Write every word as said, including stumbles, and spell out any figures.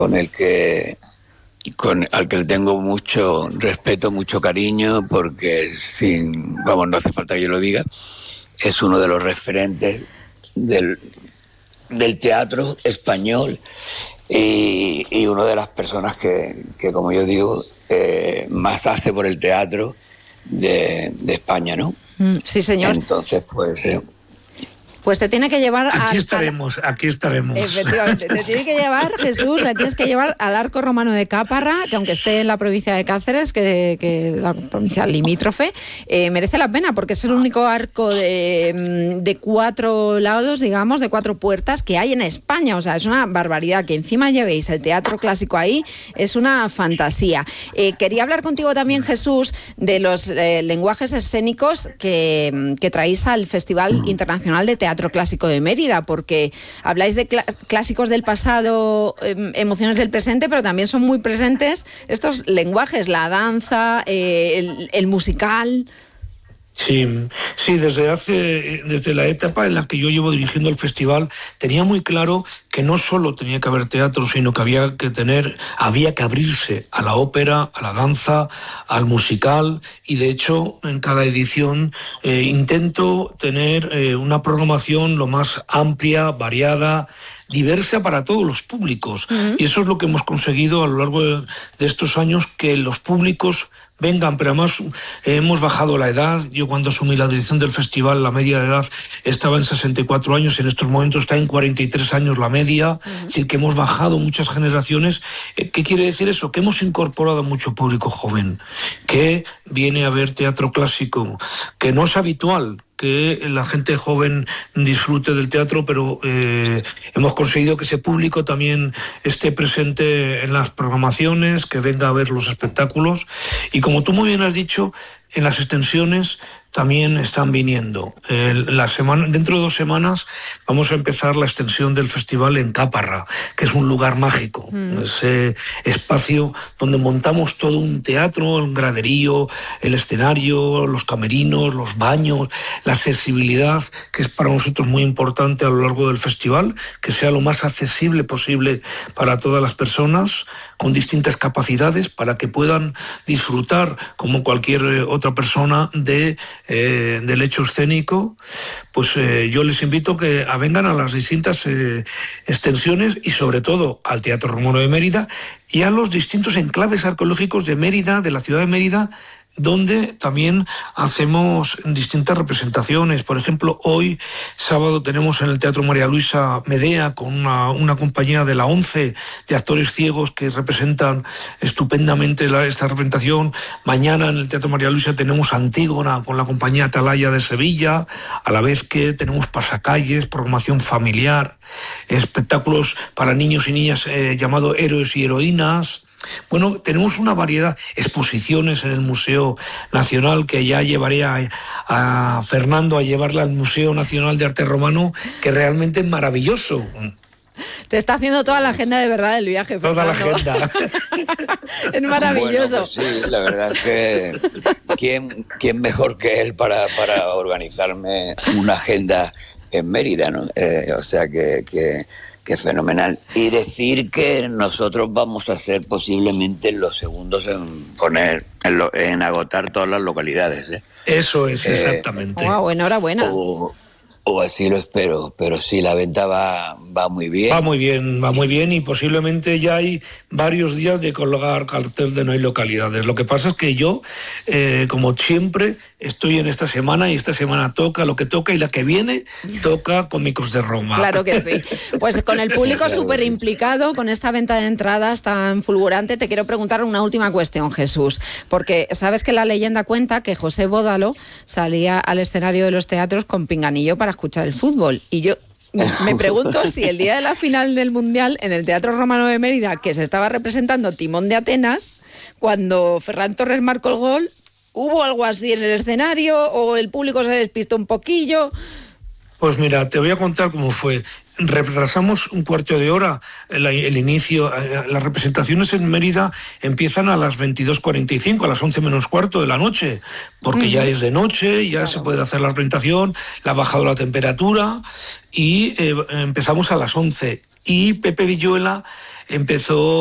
con el que con al que tengo mucho respeto, mucho cariño, porque sin, vamos, no hace falta que yo lo diga, es uno de los referentes del, del teatro español y, y una de las personas que, que como yo digo, eh, más hace por el teatro de, de España, ¿no? Sí, señor. Entonces, pues... Eh, Pues te tiene que llevar... Aquí al, estaremos, al... aquí estaremos. Efectivamente, te tiene que llevar, Jesús, le tienes que llevar al Arco Romano de Caparra, que aunque esté en la provincia de Cáceres, que, que la provincia limítrofe, eh, merece la pena, porque es el único arco de, de cuatro lados, digamos, de cuatro puertas que hay en España. O sea, es una barbaridad. Que encima llevéis el teatro clásico ahí, es una fantasía. Eh, quería hablar contigo también, Jesús, de los eh, lenguajes escénicos que, que traéis al Festival Internacional de Teatro Teatro Clásico de Mérida, porque habláis de cl- clásicos del pasado, eh, emociones del presente, pero también son muy presentes estos lenguajes, la danza, eh, el, el musical. Sí, sí, desde hace, desde la etapa en la que yo llevo dirigiendo el festival, tenía muy claro que no solo tenía que haber teatro, sino que había que tener, había que abrirse a la ópera, a la danza, al musical, y de hecho en cada edición eh, intento tener eh, una programación lo más amplia, variada, diversa para todos los públicos. Uh-huh. Y eso es lo que hemos conseguido a lo largo de, de estos años, que los públicos vengan, pero además eh, hemos bajado la edad. Yo cuando asumí la dirección del festival, la media de edad estaba en sesenta y cuatro años, en estos momentos está en cuarenta y tres años la media, uh-huh. Es decir, que hemos bajado muchas generaciones. Eh, ¿Qué quiere decir eso? Que hemos incorporado mucho público joven, que viene a ver teatro clásico, que no es habitual que la gente joven disfrute del teatro, pero eh, hemos conseguido que ese público también esté presente en las programaciones, que venga a ver los espectáculos. Y como tú muy bien has dicho, en las extensiones también están viniendo. Eh, la semana, dentro de dos semanas vamos a empezar la extensión del festival en Caparra, que es un lugar mágico, mm. ese espacio donde montamos todo un teatro, el graderío, el escenario, los camerinos, los baños, la accesibilidad, que es para nosotros muy importante a lo largo del festival, que sea lo más accesible posible para todas las personas, con distintas capacidades, para que puedan disfrutar como cualquier otra persona de Eh, del hecho escénico. Pues eh, yo les invito que a vengan a las distintas eh, extensiones y sobre todo al Teatro Romano de Mérida y a los distintos enclaves arqueológicos de Mérida, de la ciudad de Mérida, donde también hacemos distintas representaciones. Por ejemplo, hoy, sábado, tenemos en el Teatro María Luisa Medea, con una, una compañía de la ONCE de actores ciegos que representan estupendamente la, esta representación. Mañana en el Teatro María Luisa tenemos Antígona con la compañía Atalaya de Sevilla, a la vez que tenemos pasacalles, programación familiar, espectáculos para niños y niñas eh, llamado Héroes y Heroínas. Bueno, tenemos una variedad, exposiciones en el Museo Nacional, que ya llevaré a, a Fernando a llevarla al Museo Nacional de Arte Romano, que realmente es maravilloso. Te está haciendo toda la agenda de verdad del viaje, Fernando. Toda la agenda. Es maravilloso. Bueno, pues sí, la verdad es que ¿quién, quién mejor que él para, para organizarme una agenda en Mérida, ¿no? Eh, o sea que... que que es fenomenal. Y decir que nosotros vamos a ser posiblemente los segundos en poner, en, lo, en agotar todas las localidades, ¿eh? Eso es, eh, exactamente. Wow, enhorabuena. O, o así lo espero, pero sí, la venta va, va muy bien. Va muy bien, va muy bien, y posiblemente ya hay varios días de colgar cartel de no hay localidades. Lo que pasa es que yo, eh, como siempre, estoy en esta semana y esta semana toca lo que toca y la que viene toca Cómicos de Roma. Claro que sí. Pues con el público súper implicado, con esta venta de entradas tan fulgurante, te quiero preguntar una última cuestión, Jesús, porque sabes que la leyenda cuenta que José Bódalo salía al escenario de los teatros con pinganillo para escuchar el fútbol, y yo me pregunto si el día de la final del Mundial en el Teatro Romano de Mérida, que se estaba representando Timón de Atenas, cuando Ferran Torres marcó el gol, ¿hubo algo así en el escenario o el público se despistó un poquillo? Pues mira, te voy a contar cómo fue. Retrasamos un cuarto de hora el, el inicio. Las representaciones en Mérida empiezan a las veintidós cuarenta y cinco, a las once menos cuarto de la noche, porque uh-huh. ya es de noche, ya claro. se puede hacer la representación, le ha bajado la temperatura y eh, empezamos a las once. Y Pepe Villuela empezó